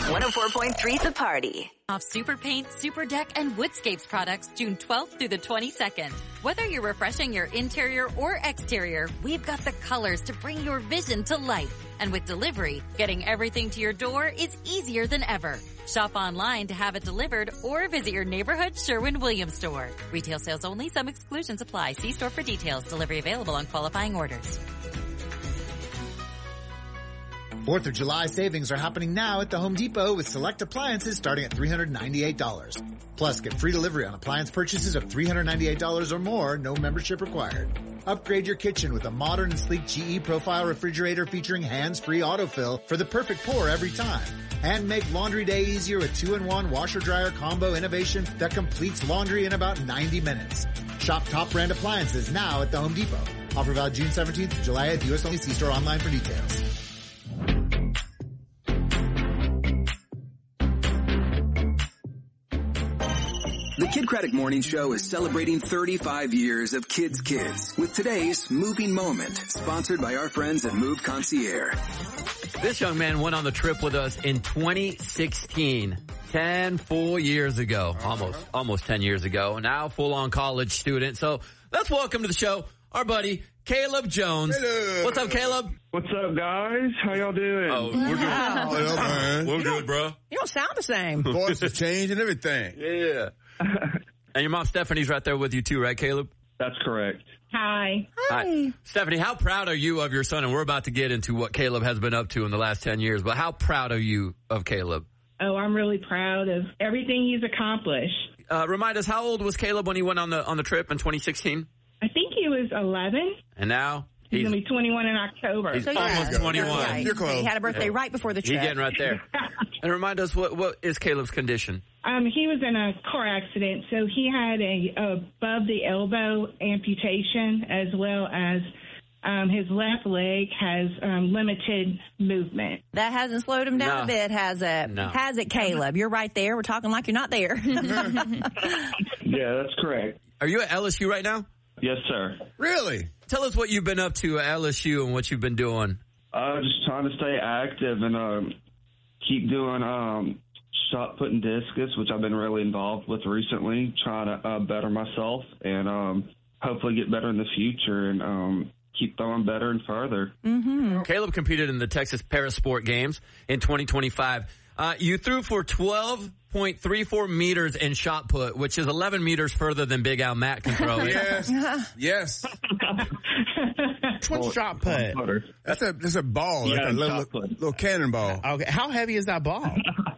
104.3 The Party. Off Super Paint, Super Deck, and Woodscapes products June 12th through the 22nd. Whether you're refreshing your interior or exterior, we've got the colors to bring your vision to life. And with delivery, getting everything to your door is easier than ever. Shop online to have it delivered or visit your neighborhood Sherwin-Williams store. Retail sales only. Some exclusions apply. See store for details. Delivery available on qualifying orders. 4th of July savings are happening now at the Home Depot with select appliances starting at $398. Plus, get free delivery on appliance purchases of $398 or more, no membership required. Upgrade your kitchen with a modern and sleek GE Profile refrigerator featuring hands-free autofill for the perfect pour every time. And make laundry day easier with 2-in-1 washer-dryer combo innovation that completes laundry in about 90 minutes. Shop top brand appliances now at the Home Depot. Offer valid June 17th to July 8th. U.S. only. See store online for details. The Kid Craddock Morning Show is celebrating 35 years of Kids with today's Moving Moment, sponsored by our friends at Move Concierge. This young man went on the trip with us in 2016, 10 full years ago, almost 10 years ago, now full-on college student. So let's welcome to the show our buddy Caleb Jones. Hello. What's up, Caleb? What's up, guys? How y'all doing? Oh, we're good. Hello, man. We're good, bro. You don't sound the same. Voice has changed and everything. Yeah. And your mom Stephanie's right there with you too, right, Caleb? That's correct. Hi. Hi. Stephanie, how proud are you of your son? And we're about to get into what Caleb has been up to in the last 10 years, but how proud are you of Caleb? Oh, I'm really proud of everything he's accomplished. Remind us, how old was Caleb when he went on the trip in 2016? I think he was 11. And now? He's going to be 21 in October. He's almost 21. Right. You're close. He had a birthday right before the trip. He's getting right there. And remind us, what is Caleb's condition? He was in a car accident, so he had a above the elbow amputation, as well as his left leg has limited movement. That hasn't slowed him down a bit, has it? No. Has it, Caleb? You're right there. We're talking like you're not there. Yeah, that's correct. Are you at LSU right now? Yes, sir. Really? Tell us what you've been up to at LSU and what you've been doing. Just trying to stay active and keep doing shot put and discus, which I've been really involved with recently, trying to better myself and hopefully get better in the future and keep throwing better and further. Mm-hmm. Caleb competed in the Texas Parasport Games in 2025. You threw for 12.34 meters in shot put, which is 11 meters further than Big Al Matt can throw it. Yes. What's shot put? That's a ball, Yeah, like a little cannonball. Okay. How heavy is that ball?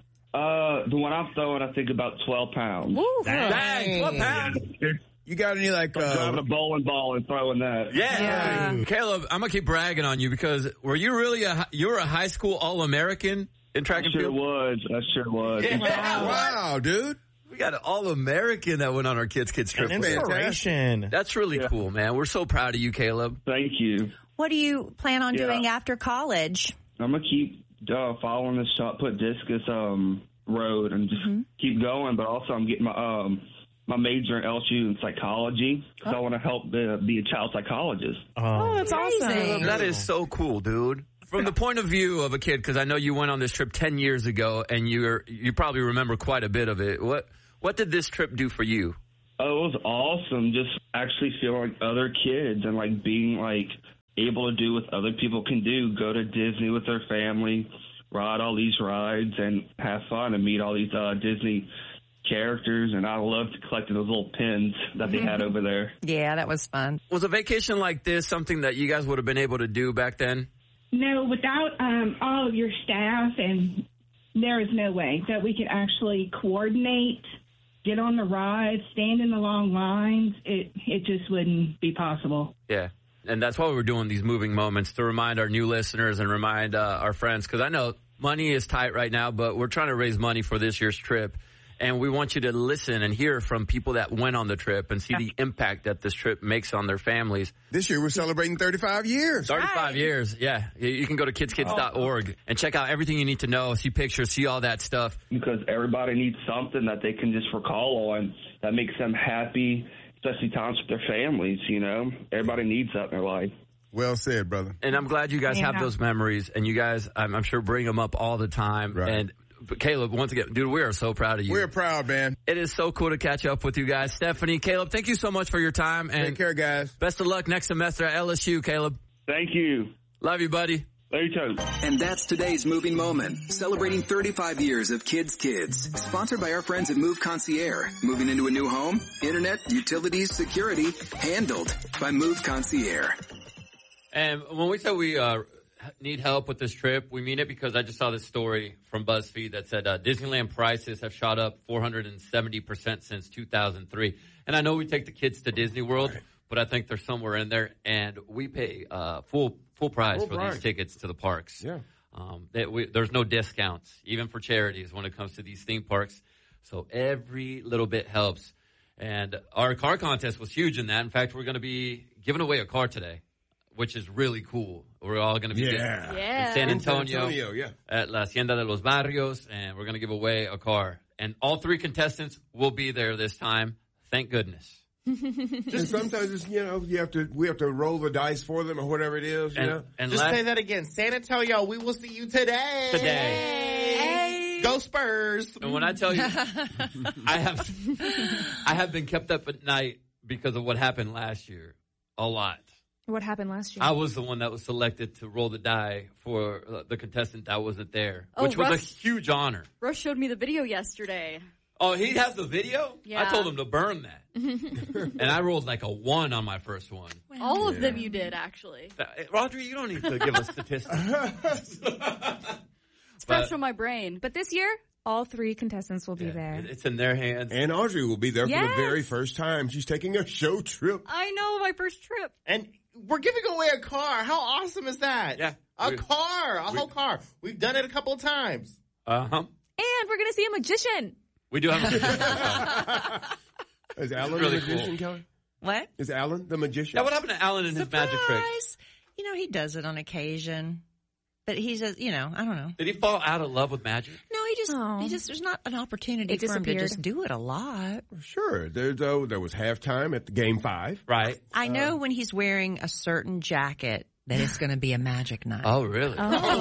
The one I'm throwing, I think about 12 pounds. Ooh, Dang, 12 pounds. You got any like driving a bowling ball and throwing that? Yeah. Caleb, I'm gonna keep bragging on you because were you really you were a high school All-American in track and field? I sure was. Yeah. Wow, dude. We got an All-American that went on our kids trip. An inspiration. That's really cool, man. We're so proud of you, Caleb. Thank you. What do you plan on doing after college? I'm gonna keep following this shot put discus road and just keep going. But also, I'm getting my major in LSU in psychology because I want to help be a child psychologist. Oh, that's awesome. That is so cool, dude. From the point of view of a kid, because I know you went on this trip 10 years ago, and you probably remember quite a bit of it. What did this trip do for you? Oh, it was awesome. Just actually feeling like other kids and like being like able to do what other people can do. Go to Disney with their family, ride all these rides, and have fun and meet all these Disney characters. And I loved collecting those little pins that they had over there. Yeah, that was fun. Was a vacation like this something that you guys would have been able to do back then? No, without all of your staff, and there is no way that we could actually coordinate, get on the rides, stand in the long lines. It just wouldn't be possible. Yeah. And that's why we're doing these moving moments, to remind our new listeners and remind our friends, because I know money is tight right now, but we're trying to raise money for this year's trip. And we want you to listen and hear from people that went on the trip and see the impact that this trip makes on their families. This year we're celebrating 35 years. 35 years, yeah. You can go to kidskids.org and check out everything you need to know, see pictures, see all that stuff. Because everybody needs something that they can just recall on that makes them happy, especially times with their families, you know. Everybody needs that in their life. Well said, brother. And I'm glad you guys have those memories, and you guys, I'm sure, bring them up all the time. Right. And Caleb, once again, dude, we are so proud of you. We're proud, man. It is so cool to catch up with you guys. Stephanie, Caleb, thank you so much for your time. And take care, guys. Best of luck next semester at LSU, Caleb. Thank you. Love you, buddy. Love you too. And that's today's Moving Moment, celebrating 35 years of Kids. Sponsored by our friends at Move Concierge. Moving into a new home? Internet, utilities, security, handled by Move Concierge. And when we say we need help with this trip, we mean it because I just saw this story from BuzzFeed that said Disneyland prices have shot up 470% since 2003. And I know we take the kids to Disney World, but I think they're somewhere in there, and we pay full price for these tickets to the parks. Yeah. There's no discounts, even for charities, when it comes to these theme parks. So every little bit helps. And our car contest was huge in that. In fact, we're going to be giving away a car today, which is really cool. We're all going to be in San Antonio at La Hacienda de los Barrios, and we're going to give away a car. And all three contestants will be there this time. Thank goodness. And sometimes it's, we have to roll the dice for them or whatever it is. And just say that again. San Antonio, we will see you today. Today. Go Spurs. And when I tell you, I have been kept up at night because of what happened last year. A lot. What happened last year? I was the one that was selected to roll the die for the contestant that wasn't there, which was a huge honor. Rush showed me the video yesterday. Oh, he has the video? Yeah. I told him to burn that. And I rolled like a 1 on my first one. All of them you did, actually. Audrey, you don't need to give us statistics. It's fresh on my brain. But this year, all three contestants will be there. It's in their hands. And Audrey will be there for the very first time. She's taking a show trip. I know, my first trip. And we're giving away a car. How awesome is that? Yeah. A whole car. We've done it a couple of times. Uh-huh. And we're going to see a magician. We do have a magician. Is Alan really the magician, cool. Kelly? What? Is Alan the magician? Yeah, what happened to Alan and his magic tricks? He does it on occasion. But he's I don't know. Did he fall out of love with magic? No, he just there's not an opportunity for him to just do it a lot. Sure. There was halftime at the game 5. Right. I know when he's wearing a certain jacket that it's going to be a magic night. Oh, really?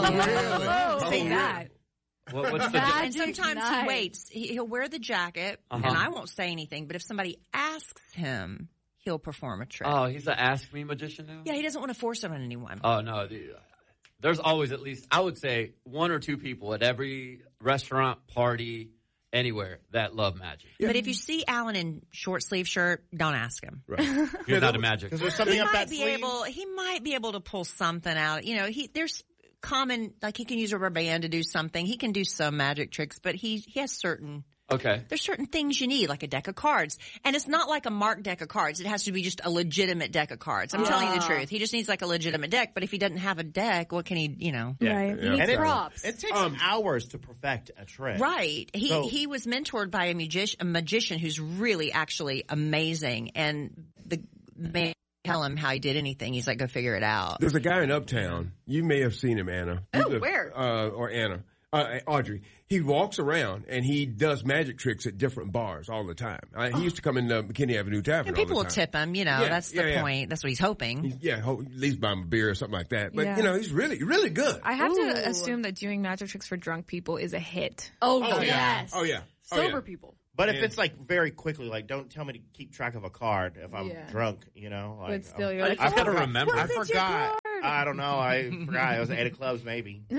Say that. What's the and sometimes he waits. He'll wear the jacket, and I won't say anything. But if somebody asks him, he'll perform a trick. Oh, he's an Ask Me magician now? Yeah, he doesn't want to force it on anyone. Oh, no. There's always at least, I would say, 1 or 2 people at every restaurant, party, anywhere that love magic. Yeah. But if you see Alan in short sleeve shirt, don't ask him. Right. He's not a magic. Because there's something up that sleeve. He might be able to pull something out. There's common, like he can use a rubber band to do something. He can do some magic tricks, but he has certain. Okay. There's certain things you need, like a deck of cards. And it's not like a marked deck of cards. It has to be just a legitimate deck of cards. I'm telling you the truth. He just needs like a legitimate deck. But if he doesn't have a deck, what can he, Right. He needs props. It takes hours to perfect a trick. Right. He was mentored by a magician who's really actually amazing. And the man tell him how he did anything. He's like, go figure it out. There's a guy in Uptown. You may have seen him, Anna. Where? Or Anna. Audrey. He walks around and he does magic tricks at different bars all the time. He used to come in McKinney Avenue Tavern. And people will tip him, that's the point. That's what he's hoping. At least buy him a beer or something like that. But, he's really, really good. I have to assume that doing magic tricks for drunk people is a hit. Oh, yes. Oh, yeah. Sober people. But if it's like very quickly, like don't tell me to keep track of a card if I'm drunk, Like, but still, you're like, I've got to remember. I forgot. I don't know. I forgot. It was 8 of clubs, maybe. 8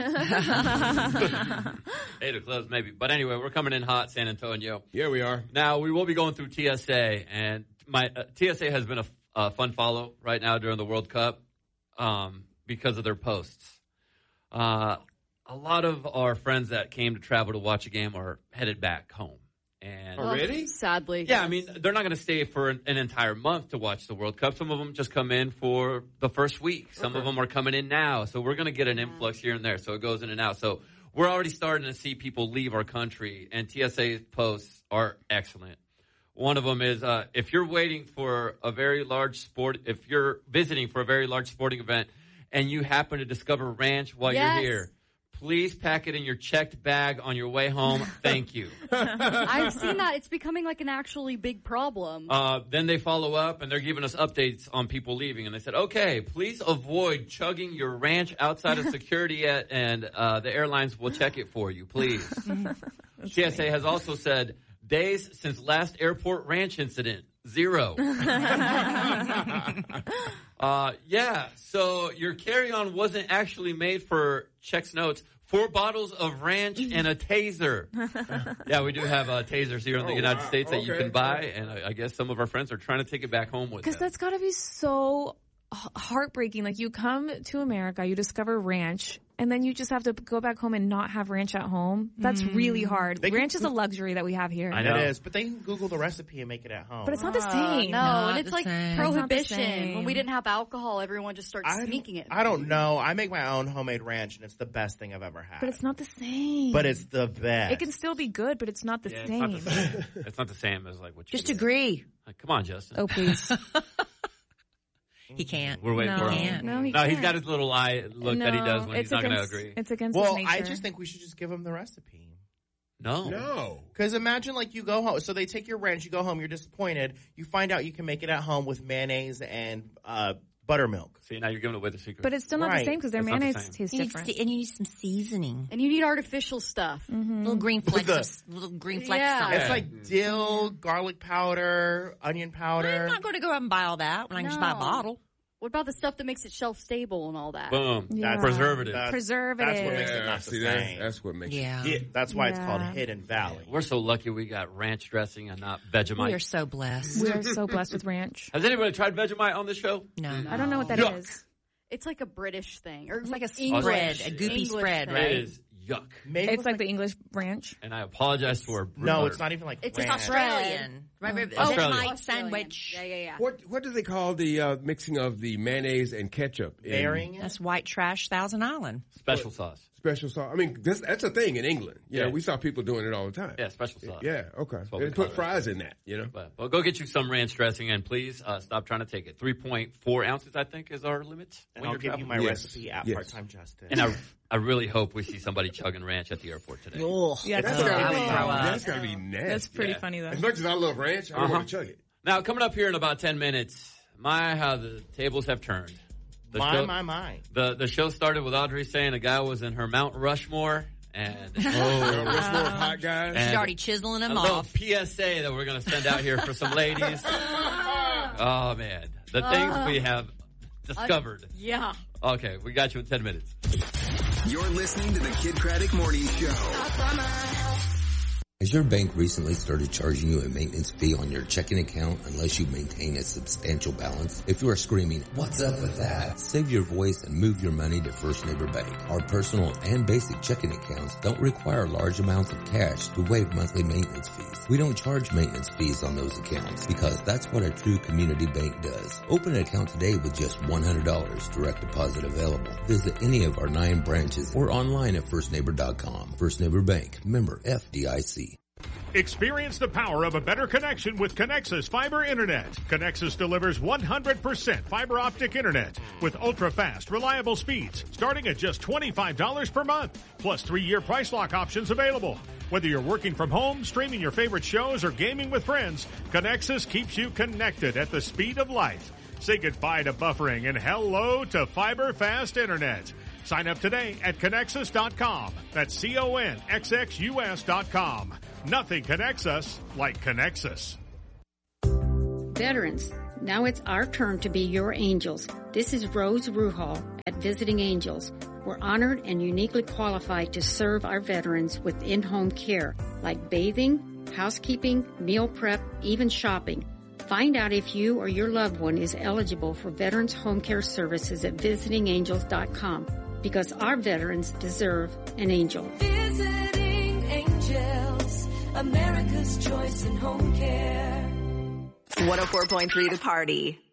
of clubs, maybe. But anyway, we're coming in hot, San Antonio. Yeah, we are. Now, we will be going through TSA, and my TSA has been a fun follow right now during the World Cup because of their posts. A lot of our friends that came to travel to watch a game are headed back home. And already? Sadly. Yeah, I mean, they're not going to stay for an entire month to watch the World Cup. Some of them just come in for the first week. Some of them are coming in now. So we're going to get an influx here and there. So it goes in and out. So we're already starting to see people leave our country, and TSA posts are excellent. One of them is if you're waiting for a very large if you're visiting for a very large sporting event and you happen to discover ranch while you're here, Please pack it in your checked bag on your way home. Thank you. I've seen that. It's becoming like an actually big problem. Then they follow up, and they're giving us updates on people leaving. And they said, okay, please avoid chugging your ranch outside of security and the airlines will check it for you, please. TSA has also said, days since last airport ranch incident, 0. So your carry-on wasn't actually made for checks notes. 4 bottles of ranch and a taser. Yeah, we do have tasers here in the United States that you can buy, and I guess some of our friends are trying to take it back home with them. Because that's got to be so heartbreaking. Like, you come to America, you discover ranch, and then you just have to go back home and not have ranch at home. That's really hard. Ranch is a luxury that we have here. I know. It is, but they can Google the recipe and make it at home. But it's not the same. No, and it's like prohibition. When we didn't have alcohol, everyone just started sneaking it. I don't know. I make my own homemade ranch, and it's the best thing I've ever had. But it's not the same. But it's the best. It can still be good, but it's not the same. It's not the same. It's not the same as like what you just agree. Like, come on, Justin. Oh, please. He can't. We're waiting for him. No, he No, can't. he's got his little eye look that he does when he's not going to agree. It's against his nature. I just think we should just give him the recipe. No. Because imagine, like, you go home. So they take your ranch, you go home, you're disappointed. You find out you can make it at home with mayonnaise and buttermilk. See, now you're giving away the secret. But it's still not the same because their mayonnaise tastes different. And you need some seasoning. And you need artificial stuff. Little green flecks. Little green flecks. Yeah. It's like dill, garlic powder, onion powder. I'm not going to go out and buy all that when I can just buy a bottle. What about the stuff that makes it shelf stable and all that? Boom. Yeah. Preservative. That's what makes it not the same. That's what makes it. That's why it's called Hidden Valley. We're so lucky we got ranch dressing and not Vegemite. We are so blessed. We are so blessed with ranch. Has anybody tried Vegemite on this show? No. I don't know what that is. It's like a British thing. Or it's like a English, spread, a goopy English spread, thing. right? It is yuck. Maybe It's like the English ranch. And I apologize to our No, it's not even like It's ranch. Australian. Remember, Australian. Vegemite sandwich. Yeah. What do they call the mixing of the mayonnaise and ketchup? Marrying it? That's white trash Thousand Island. Special sauce. Special sauce. I mean, that's a thing in England. Yeah. We saw people doing it all the time. Yeah, special sauce. Yeah, okay. what They we call put it. fries in that, But well, go get you some ranch dressing, and please stop trying to take it. 3.4 ounces, I think, is our limit. And when I'll you're give you traveling. my recipe at Part-Time Justin. And I really hope we see somebody chugging ranch at the airport today. Yeah, That's gotta be nasty. That's pretty funny, though. As much as I love ranch, I don't want to chug it. Now, coming up here in about 10 minutes, how the tables have turned. My. The show started with Audrey saying a guy was in her Mount Rushmore. And Rushmore of hot guys. She's already chiseling them a little off. PSA that we're going to send out here for some ladies. Oh, man. The things we have discovered. Yeah. Okay, we got you in 10 minutes. You're listening to the Kid Craddock Morning Show. Has your bank recently started charging you a maintenance fee on your checking account unless you maintain a substantial balance? If you are screaming, "What's up with that?" save your voice and move your money to First Neighbor Bank. Our personal and basic checking accounts don't require large amounts of cash to waive monthly maintenance fees. We don't charge maintenance fees on those accounts because that's what a true community bank does. Open an account today with just $100, direct deposit available. Visit any of our 9 branches or online at firstneighbor.com. First Neighbor Bank, member FDIC. Experience the power of a better connection with Connexus Fiber Internet. Connexus delivers 100% fiber optic internet with ultra-fast, reliable speeds starting at just $25 per month, plus 3-year price lock options available. Whether you're working from home, streaming your favorite shows, or gaming with friends, Connexus keeps you connected at the speed of light. Say goodbye to buffering and hello to fiber fast internet. Sign up today at Connexus.com. That's CONXXUS.com. Nothing connects us like Connexus. Veterans, now it's our turn to be your angels. This is Rose Ruhal at Visiting Angels. We're honored and uniquely qualified to serve our veterans with in-home care, like bathing, housekeeping, meal prep, even shopping. Find out if you or your loved one is eligible for Veterans Home Care Services at visitingangels.com, because our veterans deserve an angel. Visiting Angels, America's choice in home care. 104.3 The Party.